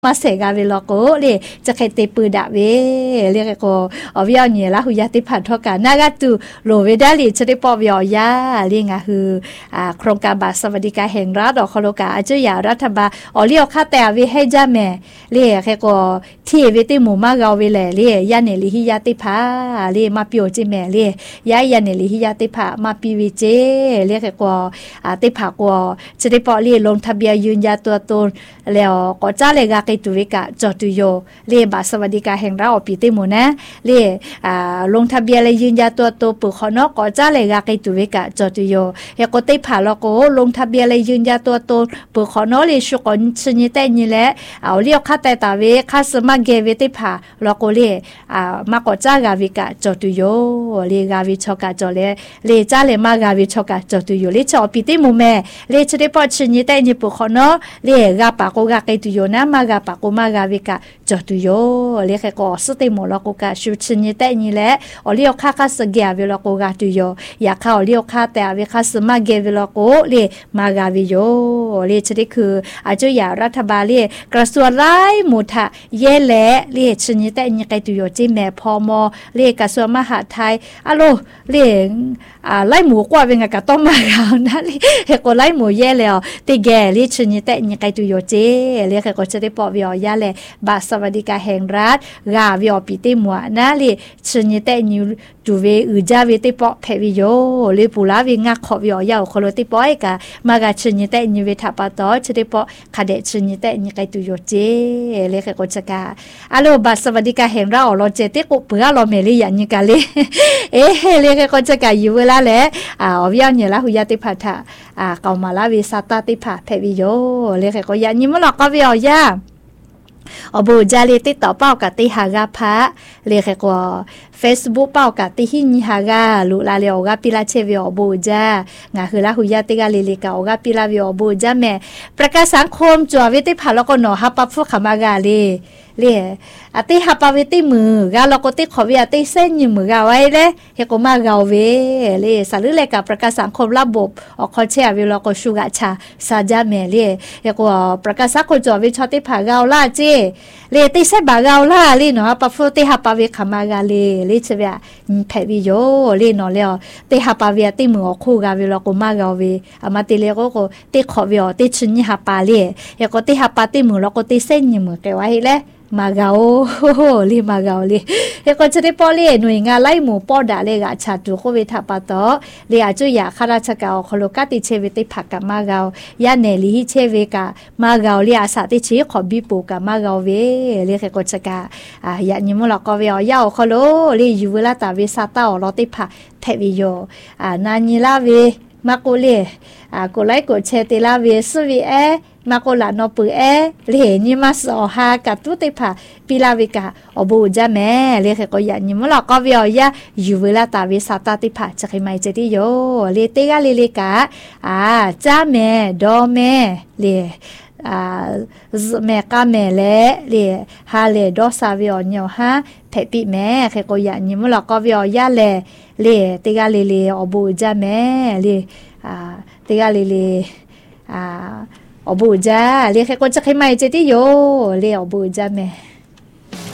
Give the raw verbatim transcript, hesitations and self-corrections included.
มาเสกาเวลโกเลยจะใครเตปืดาเวเรียกก็อวิญญาณละหุยาติผ่านทอกันนากัตุโลเวดาลีจะได้ปอวิยาเรียกคืออ่าโครงการบัตรสวัสดิการแห่งรัฐอคโลกาอาจุยารัฐบาลอเลียวค่าแต่เวให้จ้าแม่เรียกก็ที่เวติหมู่มากเอาเวลเรียยาเนลิฮิยาติผาเรียมาปิโอจิแม่เรียยายาเนลิฮิยาติผามาปิวิเจเรียกก็อ่าติผาก็จะได้ปอเรียลงทะเบียนยืนยันตัวตนแล้วก็จ้าเลยกาตุวิกะจอตุโยเรียบาสวัสดิการแห่งรัฐอปีติมูนะเรียอ่าลงทะเบียนเลยยืนยันตัวตนปุขอนอกก็จ้าเลยกาตุวิกะจอตุโยเฮก็ติผ่าแล้วก็ลงทะเบียนเลยยืนยันตัวตนปุขอนอเลยชุกอนชนิดแต่นี่แหละเอาเรียกค่าแต่ตาเวค่าสมัครเกเวติผ่าแล้วก็เรียอ่ามาก็จ้ากาวิกะจอตุโยเรียกาวิชกะจอเลยเรียจ้าเลยมากาวิชกะจอตุโยเรียจอปีติมูแม่เรียจะได้พอชนิดแต่นี่ปุขอนอเรียกาปากกาตุโยนะมากาปากมากาวิกะจอตุโยเรียกก็สติโมลกกะชุชนิแต่นี่แหละอเลียวค่าค่าสเกียเวลกกะตุโยอยากเข้าเลียวค่าแต่เวค่าสมาเกเวลกเรียมากาวิโยเรียจะได้คืออาจุยารัฐบาลเรียกระทรวงไล่หมุทะเย่แหละเรียชนิแต่นี่ไกตุโยจิแม่พอมอเรียกระทรวงมหาดไทยอะโลเรียอ่าไล่หมูกว่าเป็นไงก็ต้องมาเอานะเฮก็ไล่หมูเย่แล้วติแกเรียชนิแต่นี่ไกตุโยเจเรียกก็จะได้ปอวิอยาแหละบาสวัสดิการแห่งรัฐกาวิอปิติมัวนะลิชนิแต่นิวจูเวอืจาเวติปอเพวิโยลิปูลาวิงักขอวิอยาโคโลติปอยกามากาชนิแต่นิเวทัปตอชดิปอคาเดชนิแต่นิไกตุโยเจเรียกก็จะกาอะโลบาสวัสดิการแห่งรัฐอโลเจติกุเปือโลเมลิยานิกาเลเอเรียกก็จะกาอยู่เวลาแลอ่าอวิญญาณละหุยาติพัทธะอ่าเกามาลาวิสาตติภาเพวิโยเรียกก็ยานิมลอกก็วิอยาอบูจารีติดต่อเป้ากับติหากาพะเรียกว่า Facebook เป้ากับติหินิหากาลุลาเลโอกาปิลาเชวิอบูจางาคือละหุยาติกาลิลิกาโอกาปิลาวิอบูจาแม่ประกาศสังคมจัววิติภาแล้วก็หนอฮับปับฟุขามากาลีเรียอติฮับปาวิติมือกาลก็ติขอวิอติเส้นอยู่มือกาไว้เลยเฮก็มากาเวเรียสารุเลกับประกาศสังคมระบบออกคอนเชียวิลก็ชูกาชาซาจาแม่เรียเฮก็ประกาศสังคมจัววิชอติภากาลาเจเรียติเสบากาลาลีเนาะปับฟุติฮับปาวิขามากาลีลีเชวิแพวิโยลีเนาะแล้วติฮับปาวิติมือคู่กาวิลก็มากาเวอามาติเลก็ก็ติขอวิอติชุนิฮับปาลีเฮก็ติฮับปาติมือแล้วก็ติเส้นอยู่มือแกไว้เลยมาเกาโหลีมาเกาลีเฮก็จะได้ปอลีหน่วยงานไล่หมู่ปอดาเลกะชาตุโควิทาปะตอเลียจุยาข้าราชการคโลกาติเชเวติผักกับมาเกายาเนลีฮิเชเวกะมาเกาเลียอาสาติชีขอบิปูกับมาเกาเวเลียเฮก็จะกะอ่ายานิมุลก็เวียยาวคโลลียูเวลาตาเวซาตาอลอติผักเทวิโยอ่านานิลาเวมาโกเลอ่าโกไลโกเชติลาเวสุวิเอมาโกลาโนปุเอเลนิมาสอฮากะตุติภาปิลาวิกาอบูจาแม่เลเขก็ยานิมลก็เวียยาอยู่เวลาตาวิสาตาติภาจะใครไม่เจติโยเลเตกาเลเลกาอ่าจ้าแม่ดอแม่เลอ่าแม่กาแม่เลเลฮาเลดอซาวิอเนียวฮะเพปิแม่เขก็ยานิมลก็เวียยาเลเลเตกาเลเลอบูจาแม่เลอ่าเตกาเลเลอ่าอบูจาเรียกใครก็จะใครไม่เจติโยเรียกอบูจาแม่